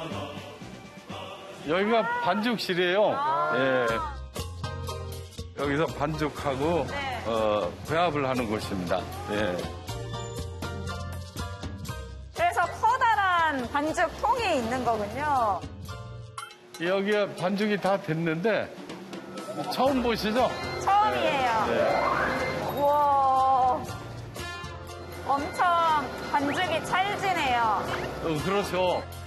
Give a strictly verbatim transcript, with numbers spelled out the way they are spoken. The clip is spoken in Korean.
여기가 반죽실이에요. 아. 예. 여기서 반죽하고 네. 어, 배합을 하는 곳입니다. 예. 그래서 커다란 반죽통이 있는 거군요. 여기에 반죽이 다 됐는데 처음 보시죠? 처음이에요. 네. 우와. 엄청 반죽이 찰지네요. 어, 그렇죠.